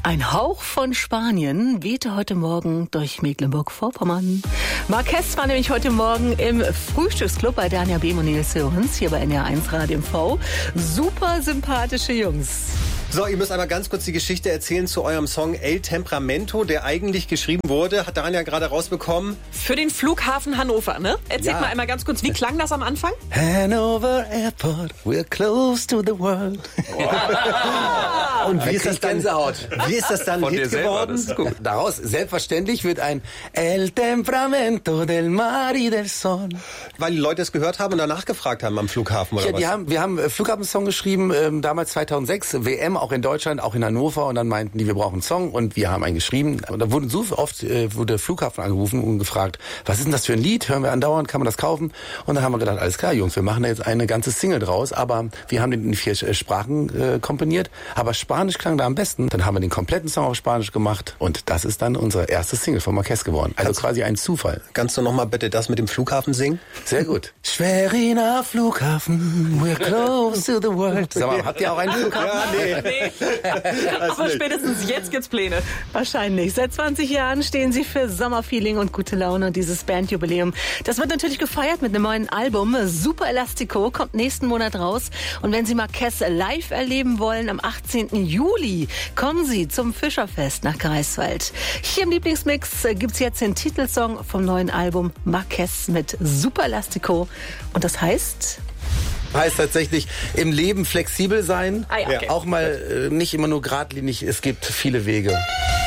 Ein Hauch von Spanien wehte heute Morgen durch Mecklenburg-Vorpommern. Marquez war nämlich heute Morgen im Frühstücksclub bei Dania Behm und Nils Sörensen hier bei NDR1 Radio MV. Super sympathische Jungs. So, ihr müsst einmal ganz kurz die Geschichte erzählen zu eurem Song El Temperamento, der eigentlich geschrieben wurde, hat Dania gerade rausbekommen. Für den Flughafen Hannover, ne? Erzählt mal einmal ganz kurz, wie klang das am Anfang? Hanover Airport, we're close to the world. Und wie ist das dann? Wie ist das dann Hit geworden? Daraus selbstverständlich wird ein El Temperamento del mar y del sol. Weil die Leute es gehört haben und danach gefragt haben am Flughafen oder was? Wir haben einen Flughafensong geschrieben, damals 2006, WM, auch in Deutschland, auch in Hannover. Und dann meinten die, wir brauchen einen Song und wir haben einen geschrieben. Und da wurde so oft wurde der Flughafen angerufen und gefragt, was ist denn das für ein Lied? Hören wir andauernd, kann man das kaufen? Und dann haben wir gedacht, alles klar, Jungs, wir machen da jetzt eine ganze Single draus. Aber wir haben den in 4 Sprachen komponiert. Aber Spanisch klang da am besten. Dann haben wir den kompletten Song auf Spanisch gemacht. Und das ist dann unsere erste Single von Marquez geworden. Also quasi ein Zufall. Kannst du noch mal bitte das mit dem Flughafen singen? Sehr gut. Schweriner Flughafen, we're close to the world. Sag mal, habt ihr auch einen Flughafen? Ja, nee. Aber spätestens jetzt gibt's Pläne. Wahrscheinlich. Seit 20 Jahren stehen sie für Sommerfeeling und gute Laune. Und dieses Bandjubiläum, das wird natürlich gefeiert mit einem neuen Album. Super Elastico kommt nächsten Monat raus. Und wenn Sie Marquez live erleben wollen, am 18. Juli kommen Sie zum Fischerfest nach Greifswald. Hier im Lieblingsmix gibt's jetzt den Titelsong vom neuen Album Marquez mit Super Elastico. Und das heißt tatsächlich im Leben flexibel sein. Ah ja, okay. Auch mal nicht immer nur geradlinig, es gibt viele Wege.